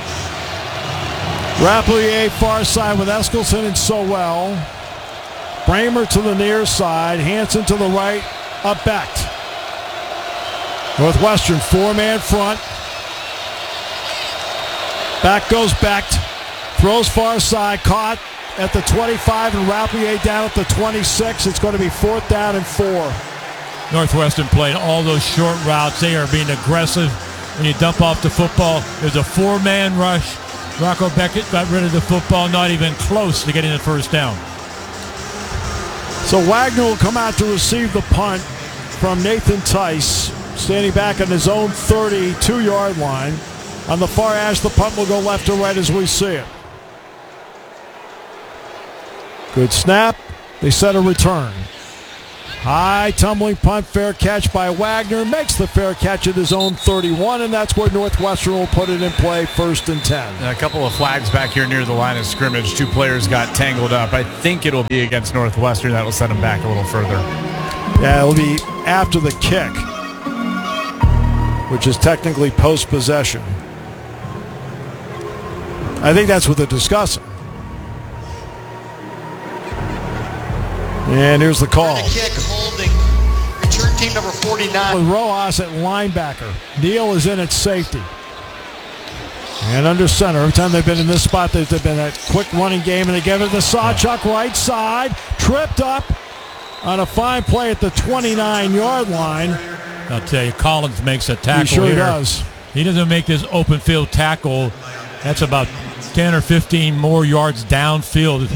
Rapplier far side with Eskelson and Sowell. Bramer to the near side. Hansen to the right. Up Beck. Northwestern 4-man front. Back goes Beck. Throws far side. Caught at the 25 and Rapplier down at the 26. It's going to be 4th down and 4. Northwestern playing all those short routes. They are being aggressive. When you dump off the football, there's a 4-man rush. Rocco Beckett got rid of the football, not even close to getting the 1st down. So Wagner will come out to receive the punt from Nathan Tice, standing back on his own 32-yard line. On the far hash, the punt will go left to right as we see it. Good snap. They set a return. High tumbling punt, fair catch by Wagner. Makes the fair catch at his own 31, and that's where Northwestern will put it in play, 1st and 10. And a couple of flags back here near the line of scrimmage. 2 players got tangled up. I think it'll be against Northwestern. That'll set them back a little further. Yeah, it'll be after the kick, which is technically post-possession. I think that's what they're discussing. And here's the call. The kick holding. Return team number 49. With Rojas at linebacker. Neal is in at safety. And under center. Every time they've been in this spot, there's been a quick running game, and they give it to Sawchuk right side. Tripped up on a fine play at the 29-yard line. I'll tell you, Collins makes a tackle. He sure here. does. He doesn't make this open field tackle. That's about 10 or 15 more yards downfield.